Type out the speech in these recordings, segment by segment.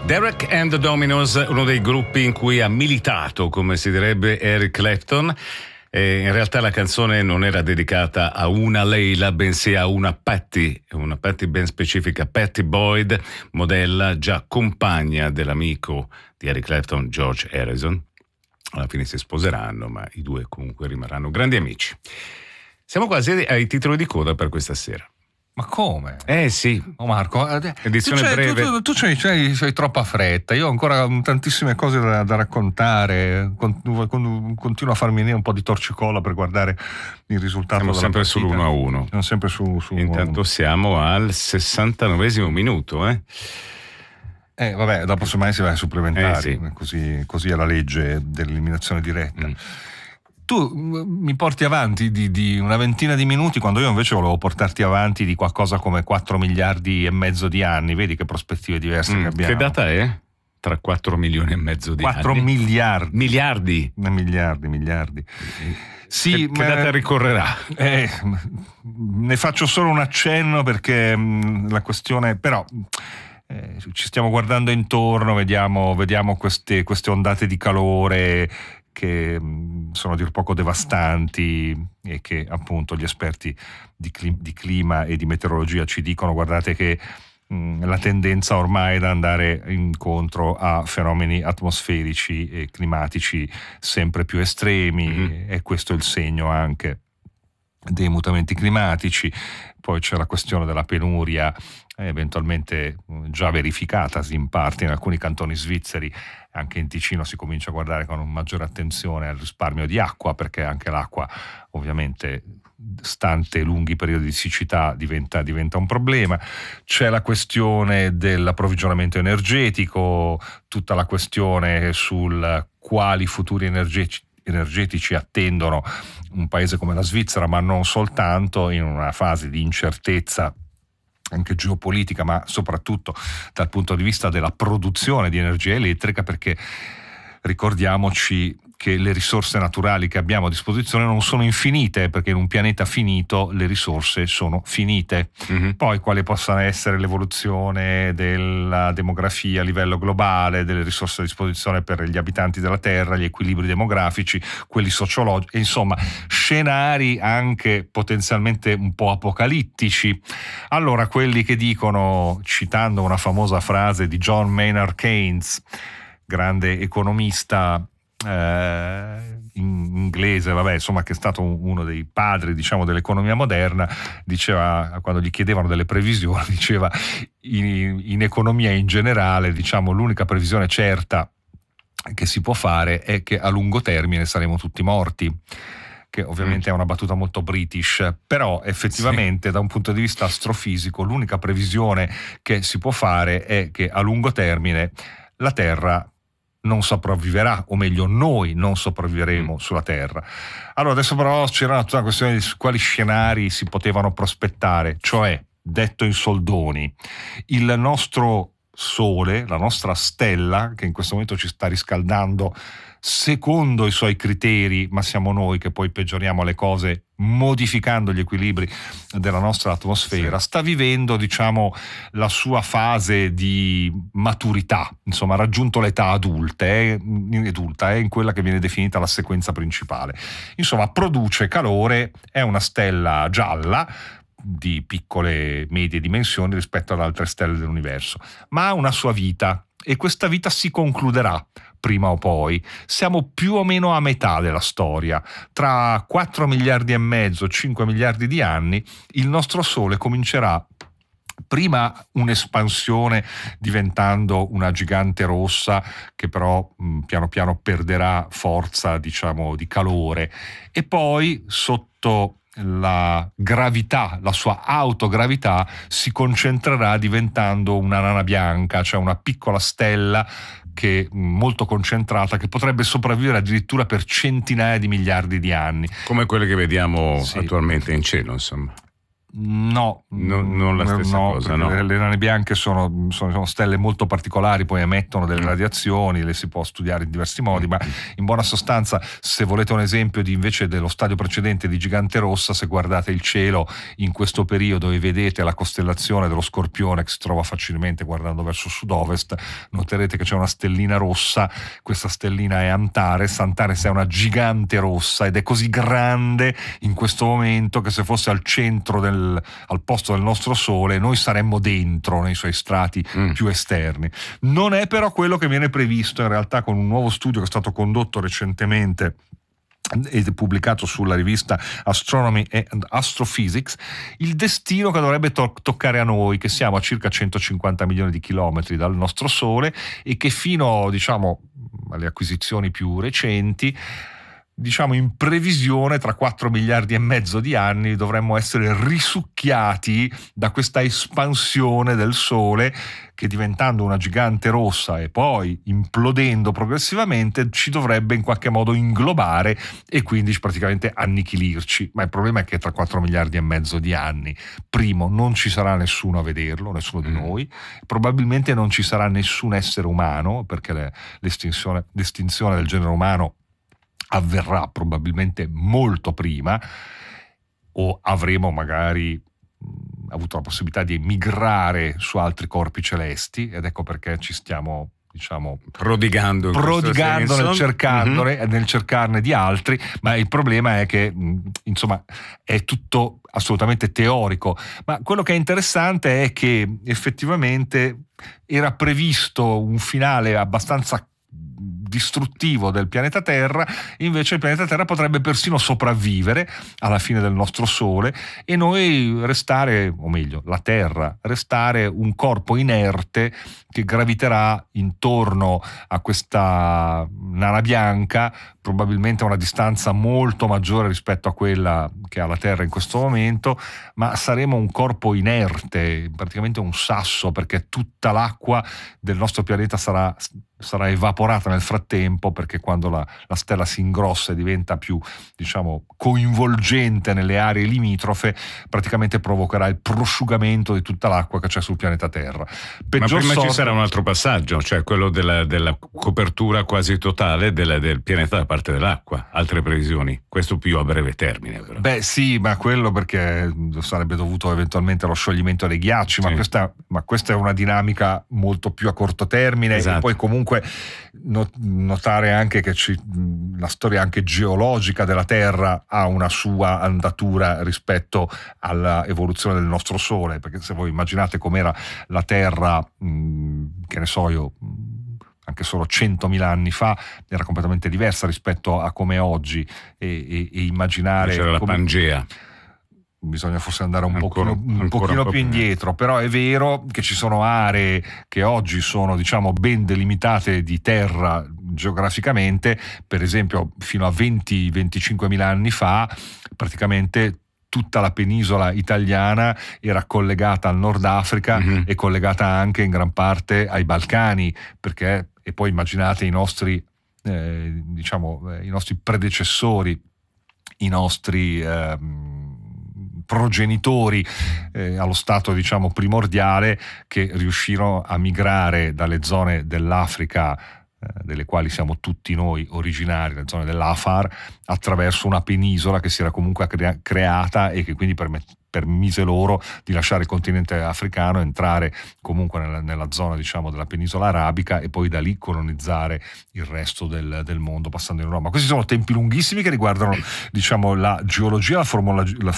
Derek and the Dominos, uno dei gruppi in cui ha militato, come si direbbe, Eric Clapton. E in realtà la canzone non era dedicata a una Leila, bensì a una Patty ben specifica, Patty Boyd, modella, già compagna dell'amico di Eric Clapton, George Harrison. Alla fine si sposeranno, ma i due comunque rimarranno grandi amici. Siamo quasi ai titoli di coda per questa sera. Ma come? Sì. Oh Marco, edizione breve. Tu c'hai troppa fretta. Io ho ancora tantissime cose da raccontare. Continuo a farmi venire un po' di torcicolla per guardare il risultato. Siamo sempre sull'1-1. Siamo sempre su Intanto siamo al 69esimo minuto. Vabbè, dopo semmai si va ai supplementari. Sì. Così è la legge dell'eliminazione diretta. Tu mi porti avanti di una ventina di minuti, quando io invece volevo portarti avanti di qualcosa come 4 miliardi e mezzo di anni. Vedi che prospettive diverse che abbiamo. Che data è? Tra 4 milioni e mezzo di 4 anni? miliardi. Miliardi. Sì, che data ricorrerà? Ne faccio solo un accenno perché la questione, però ci stiamo guardando intorno, vediamo queste ondate di calore che sono a dir poco devastanti e che appunto gli esperti di clima e di meteorologia ci dicono: guardate che la tendenza ormai è ad andare incontro a fenomeni atmosferici e climatici sempre più estremi, e questo è il segno anche dei mutamenti climatici. Poi c'è la questione della penuria, eventualmente già verificatasi in parte in alcuni cantoni svizzeri. Anche in Ticino si comincia a guardare con maggiore attenzione al risparmio di acqua, perché anche l'acqua, ovviamente, stante lunghi periodi di siccità, diventa un problema. C'è la questione dell'approvvigionamento energetico, tutta la questione sul quali futuri energetici attendono un paese come la Svizzera, ma non soltanto, in una fase di incertezza anche geopolitica, ma soprattutto dal punto di vista della produzione di energia elettrica, perché ricordiamoci che le risorse naturali che abbiamo a disposizione non sono infinite, perché in un pianeta finito le risorse sono finite. Poi quale possa essere l'evoluzione della demografia a livello globale, delle risorse a disposizione per gli abitanti della Terra, gli equilibri demografici, quelli sociologici, insomma scenari anche potenzialmente un po' apocalittici. Allora, quelli che dicono, citando una famosa frase di John Maynard Keynes, grande economista inglese, insomma, che è stato uno dei padri, diciamo, dell'economia moderna, diceva, quando gli chiedevano delle previsioni, diceva: in economia in generale, diciamo, l'unica previsione certa che si può fare è che a lungo termine saremo tutti morti, che ovviamente è una battuta molto british, però effettivamente da un punto di vista astrofisico l'unica previsione che si può fare è che a lungo termine la Terra non sopravviverà, o meglio noi non sopravviveremo sulla Terra. Allora adesso però c'era tutta una questione di quali scenari si potevano prospettare, cioè, detto in soldoni, il nostro Sole, la nostra stella, che in questo momento ci sta riscaldando secondo i suoi criteri, ma siamo noi che poi peggioriamo le cose modificando gli equilibri della nostra atmosfera, sta vivendo, diciamo, la sua fase di maturità, insomma ha raggiunto l'età adulta, è in quella che viene definita la sequenza principale. Insomma, produce calore, è una stella gialla di piccole medie dimensioni rispetto ad altre stelle dell'universo, ma ha una sua vita, e questa vita si concluderà prima o poi. Siamo più o meno a metà della storia. Tra 4 miliardi e mezzo, 5 miliardi di anni, il nostro Sole comincerà prima un'espansione diventando una gigante rossa che però piano piano perderà forza, diciamo, di calore, e poi sotto la gravità, la sua autogravità, si concentrerà diventando una nana bianca, cioè una piccola stella che molto concentrata, che potrebbe sopravvivere addirittura per centinaia di miliardi di anni. Come quelle che vediamo attualmente in cielo, insomma. No, non la stessa cosa, no. Le nane bianche sono stelle molto particolari, poi emettono delle radiazioni, le si può studiare in diversi modi, ma in buona sostanza, se volete un esempio invece dello stadio precedente di Gigante Rossa, se guardate il cielo in questo periodo e vedete la costellazione dello Scorpione, che si trova facilmente guardando verso sud-ovest, noterete che c'è una stellina rossa. Questa stellina è Antares. Antares è una gigante rossa ed è così grande in questo momento che se fosse al centro al posto del nostro Sole, noi saremmo dentro nei suoi strati più esterni. Non è però quello che viene previsto in realtà con un nuovo studio che è stato condotto recentemente ed pubblicato sulla rivista Astronomy and Astrophysics, il destino che dovrebbe toccare a noi, che siamo a circa 150 milioni di chilometri dal nostro Sole e che fino, diciamo, alle acquisizioni più recenti, diciamo in previsione tra 4 miliardi e mezzo di anni dovremmo essere risucchiati da questa espansione del Sole che, diventando una gigante rossa e poi implodendo progressivamente, ci dovrebbe in qualche modo inglobare e quindi praticamente annichilirci. Ma il problema è che tra 4 miliardi e mezzo di anni, primo, non ci sarà nessuno a vederlo, nessuno di noi, probabilmente non ci sarà nessun essere umano, perché l'estinzione del genere umano avverrà probabilmente molto prima, o avremo magari avuto la possibilità di migrare su altri corpi celesti, ed ecco perché ci stiamo, diciamo, prodigando nel cercarne di altri. Ma il problema è che insomma è tutto assolutamente teorico. Ma quello che è interessante è che effettivamente era previsto un finale abbastanza distruttivo del pianeta Terra, invece il pianeta Terra potrebbe persino sopravvivere alla fine del nostro Sole e noi restare, o meglio, la Terra restare un corpo inerte che graviterà intorno a questa nana bianca, probabilmente a una distanza molto maggiore rispetto a quella che ha la Terra in questo momento, ma saremo un corpo inerte, praticamente un sasso, perché tutta l'acqua del nostro pianeta sarà evaporata nel frattempo, perché quando la stella si ingrossa e diventa più, diciamo, coinvolgente nelle aree limitrofe, praticamente provocherà il prosciugamento di tutta l'acqua che c'è sul pianeta Terra. Ma prima ci sarà un altro passaggio, cioè quello della copertura quasi totale del pianeta da parte dell'acqua. Altre previsioni, questo più a breve termine però. Beh sì, ma quello perché sarebbe dovuto eventualmente allo scioglimento dei ghiacci, sì. ma questa è una dinamica molto più a corto termine. Esatto. E poi comunque notare anche che la storia anche geologica della Terra ha una sua andatura rispetto all'evoluzione del nostro Sole, perché se voi immaginate com'era la Terra, che ne so io, anche solo 100.000 anni fa, era completamente diversa rispetto a come è oggi, e immaginare c'era la Pangea. Bisogna forse andare un pochino più indietro, però è vero che ci sono aree che oggi sono, diciamo, ben delimitate di terra geograficamente. Per esempio fino a 20-25.000 anni fa praticamente tutta la penisola italiana era collegata al Nord Africa e collegata anche in gran parte ai Balcani, perché, e poi immaginate i nostri i nostri predecessori, i nostri progenitori allo stato, diciamo, primordiale, che riuscirono a migrare dalle zone dell'Africa delle quali siamo tutti noi originari, le zone dell'Afar, attraverso una penisola che si era comunque creata e che quindi permise loro di lasciare il continente africano, entrare comunque nella zona, diciamo, della penisola arabica e poi da lì colonizzare il resto del mondo passando in Europa. Questi sono tempi lunghissimi che riguardano, diciamo, la geologia, la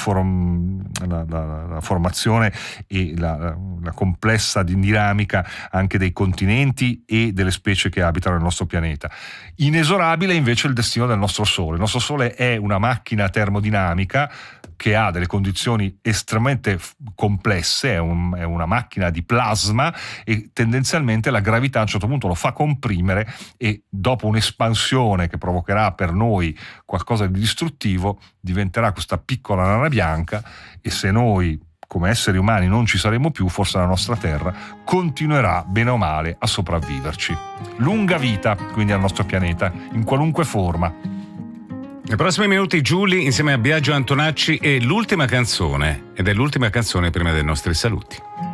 formazione e la complessa dinamica anche dei continenti e delle specie che abitano il nostro pianeta. Inesorabile invece il destino del nostro Sole. Il nostro Sole è una macchina termodinamica che ha delle condizioni estremamente complesse, è una macchina di plasma, e tendenzialmente la gravità a un certo punto lo fa comprimere, e dopo un'espansione che provocherà per noi qualcosa di distruttivo diventerà questa piccola nana bianca, e se noi come esseri umani non ci saremo più, forse la nostra Terra continuerà bene o male a sopravviverci. Lunga vita quindi al nostro pianeta in qualunque forma. Nei prossimi minuti Giulia insieme a Biagio Antonacci e l'ultima canzone, ed è l'ultima canzone prima dei nostri saluti.